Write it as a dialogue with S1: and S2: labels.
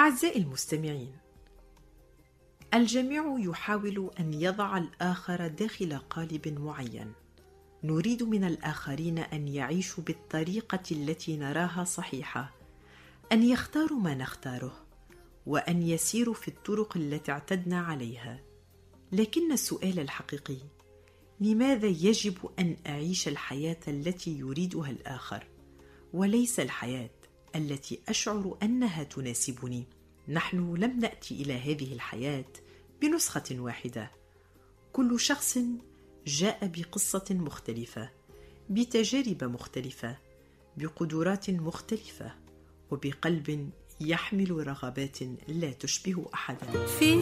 S1: أعزائي المستمعين، الجميع يحاول أن يضع الآخر داخل قالب معين. نريد من الآخرين أن يعيشوا بالطريقة التي نراها صحيحة، أن يختاروا ما نختاره، وأن يسيروا في الطرق التي اعتدنا عليها. لكن السؤال الحقيقي: لماذا يجب أن أعيش الحياة التي يريدها الآخر، وليس الحياة التي أشعر أنها تناسبني؟ نحن لم نأتي إلى هذه الحياة بنسخة واحدة. كل شخص جاء بقصة مختلفة، بتجارب مختلفة، بقدرات مختلفة، وبقلب يحمل رغبات لا تشبه أحدا.